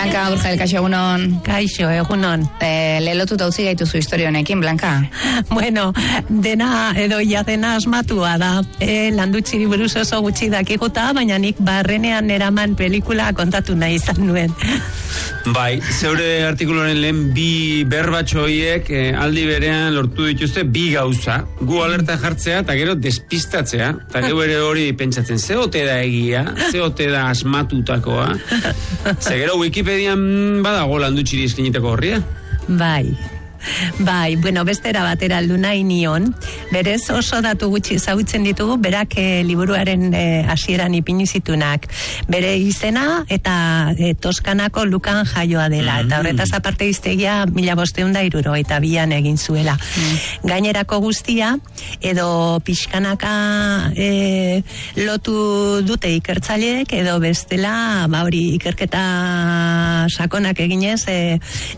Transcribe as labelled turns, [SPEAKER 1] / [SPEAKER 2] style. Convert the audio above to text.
[SPEAKER 1] Blanka, Urjael, kaixo egunon.
[SPEAKER 2] Kaixo, egunon.
[SPEAKER 1] Lelotuta utzi gaituzu historia honekin, Blanka?
[SPEAKER 2] Bueno, dena asmatua da. Landutxiri buruz oso gutxi dakiguta, baina nik barrenean eraman pelikula kontatu nahi izan nuen.
[SPEAKER 3] Bai, zeure artikuluaren lehen bi berbatxo horiek aldi berean lortu dituzte bi gauza. Gu alerta jartzea eta gero despistatzea. Eta gero ere hori pentsatzen, ze ote da egia, ze ote da asmatutakoa. Ze gero Wikipedian badago landutxiri eskiniteko horria.
[SPEAKER 2] Bai, bueno, bestera batera aldu nahi nion, berez oso datu gutxi ezagutzen ditugu, berak liburuaren hasieran ipini zitunak. Bere izena eta Toskanako Lukan jaioa dela, eta horretaz aparte hiztegia 1572an egin zuela. Gainerako guztia, edo pixkanaka lotu dute ikertzaileek, edo bestela, hori ikerketa sakonak eginez,